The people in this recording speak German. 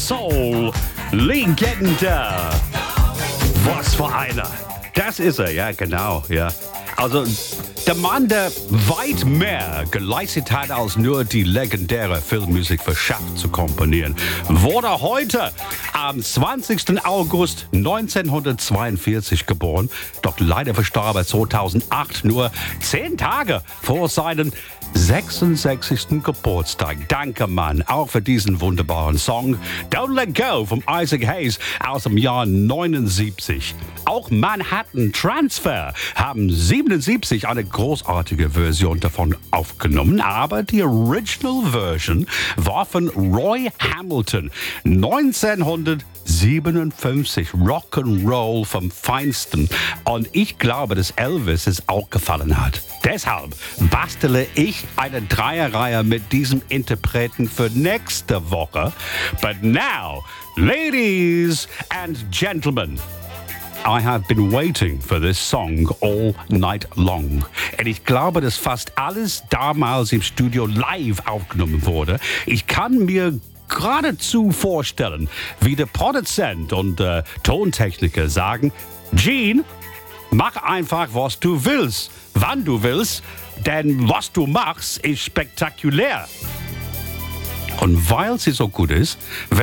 Soul Legende. Was für einer. Das ist er, ja, genau, ja. Also, der Mann, der weit mehr geleistet hat, als nur die legendäre Filmmusik für Schacht zu komponieren, wurde heute am 20. August 1942 geboren, doch leider verstarb er 2008, nur 10 Tage vor seinem 66. Geburtstag. Danke, Mann, auch für diesen wunderbaren Song Don't Let Go von Isaac Hayes aus dem Jahr 79. Auch Manhattan Transfer haben 77 eine großartige Version davon aufgenommen, aber die Original Version war von Roy Hamilton 1957. Rock'n'Roll vom Feinsten. Und ich glaube, dass Elvis es auch gefallen hat. Deshalb bastele ich eine Dreierreihe mit diesem Interpreten für nächste Woche. But now, ladies and gentlemen, I have been waiting for this song all night long. Und ich glaube, dass fast alles damals im Studio live aufgenommen wurde. Ich kann mir geradezu vorstellen, wie der Produzent und Tontechniker sagen, Gene, mach einfach, was du willst, wann du willst, denn was du machst, ist spektakulär. Und weil sie so gut ist,